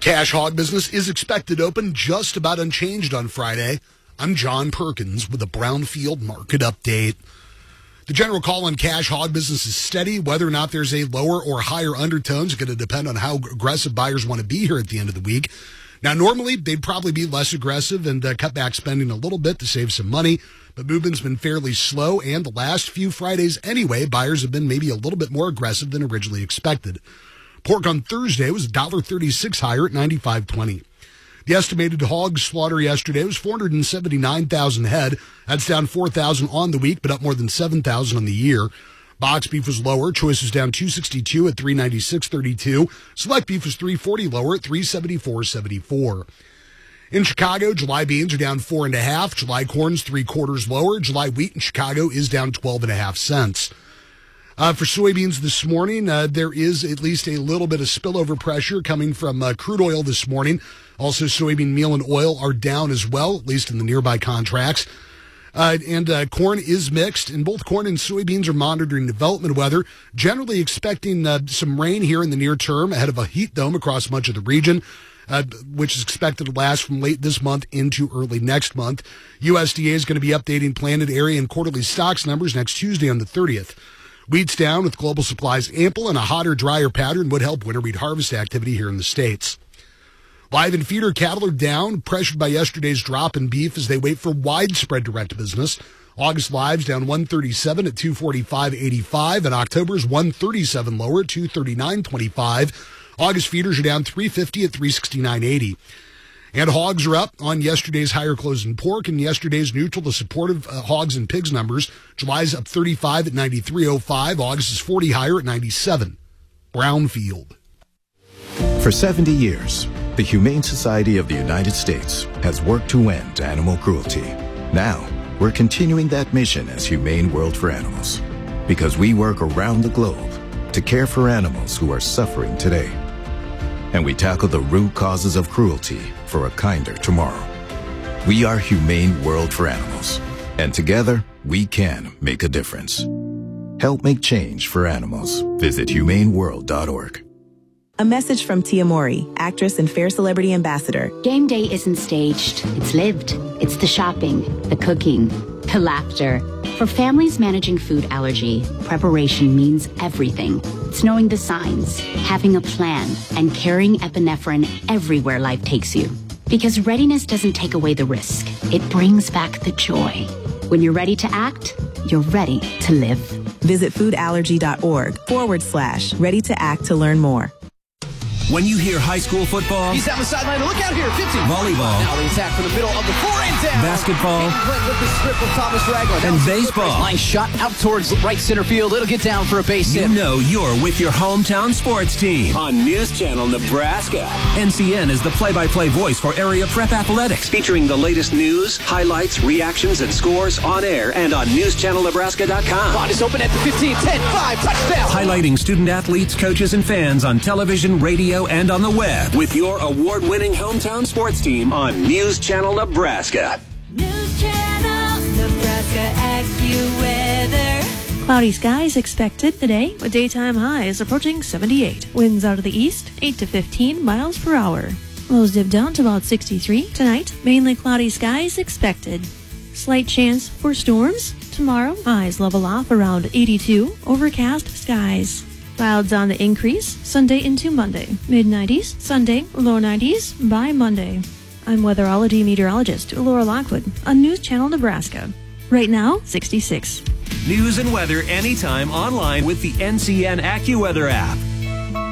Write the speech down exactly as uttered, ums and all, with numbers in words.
Cash hog business is expected to open just about unchanged on Friday. I'm John Perkins with a Brownfield market update. The general call on cash hog business is steady. Whether or not there's a lower or higher undertones is going to depend on how aggressive buyers want to be here at the end of the week. Now, normally, they'd probably be less aggressive and uh, cut back spending a little bit to save some money, but movement's been fairly slow, and the last few Fridays anyway, buyers have been maybe a little bit more aggressive than originally expected. Pork on Thursday was one dollar thirty-six higher at ninety-five twenty. The estimated hog slaughter yesterday was four hundred seventy-nine thousand head. That's down four thousand on the week, but up more than seven thousand on the year. Box beef was lower. Choice was down two sixty-two at three ninety-six thirty-two. Select beef was three forty lower at three seventy-four seventy-four. In Chicago, July beans are down four and a half. July corn's three quarters lower. July wheat in Chicago is down twelve and a half cents. Uh, for soybeans this morning, uh, there is at least a little bit of spillover pressure coming from uh, crude oil this morning. Also, soybean meal and oil are down as well, at least in the nearby contracts. Uh, and uh, corn is mixed, and both corn and soybeans are monitoring development weather, generally expecting uh, some rain here in the near term ahead of a heat dome across much of the region, uh, which is expected to last from late this month into early next month. U S D A is going to be updating planted area and quarterly stocks numbers next Tuesday on the thirtieth. Wheat's down with global supplies ample, and a hotter, drier pattern would help winter wheat harvest activity here in the States. Live and feeder cattle are down, pressured by yesterday's drop in beef as they wait for widespread direct business. August lives down one thirty-seven at two forty-five eighty-five, and October's one thirty-seven lower at two thirty-nine twenty-five. August feeders are down three fifty at three sixty-nine eighty. And hogs are up on yesterday's higher closing pork and yesterday's neutral to supportive uh, hogs and pigs numbers. July's up thirty-five at ninety-three oh five. August is forty higher at ninety-seven. Brownfield. For seventy years, the Humane Society of the United States has worked to end animal cruelty. Now, we're continuing that mission as Humane World for Animals, because we work around the globe to care for animals who are suffering today. And we tackle the root causes of cruelty for a kinder tomorrow. We are Humane World for Animals, and together we can make a difference. Help make change for animals. Visit humane world dot org. A message from Tia Mori, actress and Fair Celebrity Ambassador. Game day isn't staged. It's lived. It's the shopping, the cooking, the laughter. For families managing food allergy, preparation means everything. It's knowing the signs, having a plan, and carrying epinephrine everywhere life takes you. Because readiness doesn't take away the risk. It brings back the joy. When you're ready to act, you're ready to live. Visit foodallergy.org forward slash ready to act to learn more. When you hear high school football, he's down the sideline. Look out here, fifty. Volleyball. Now the attack from the middle of the floor and down. Basketball. With the strip of Thomas Ragland. And baseball. Line shot out towards right center field. It'll get down for a base hit. You know you're with your hometown sports team. On News Channel Nebraska. N C N is the play-by-play voice for area prep athletics. Featuring the latest news, highlights, reactions, and scores on air and on news channel nebraska dot com. Ball is open at the fifteen, ten, five, touchdown. Highlighting student athletes, coaches, and fans on television, radio, and on the web. With your award-winning hometown sports team on News Channel Nebraska. News Channel Nebraska AccuWeather. Cloudy skies expected today, with daytime highs approaching seventy-eight. Winds out of the east, eight to fifteen miles per hour. Lows dip down to about sixty-three. Tonight, mainly cloudy skies expected. Slight chance for storms. Tomorrow, highs level off around eighty-two. Overcast skies. Clouds on the increase Sunday into Monday. mid nineties, Sunday, low nineties by Monday. I'm weatherology meteorologist Laura Lockwood on News Channel Nebraska. Right now, sixty-six. News and weather anytime online with the N C N AccuWeather app.